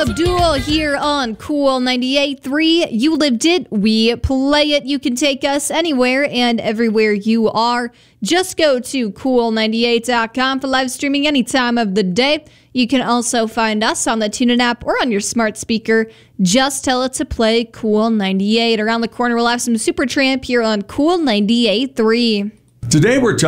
Abdul here on Cool 98.3. You lived it, we play it. You can take us anywhere and everywhere you are. Just go to cool98.com for live streaming any time of the day. You can also find us on the TuneIn app or on your smart speaker. Just tell it to play Cool 98. Around the corner, we'll have some Supertramp here on Cool 98.3. Today we're talking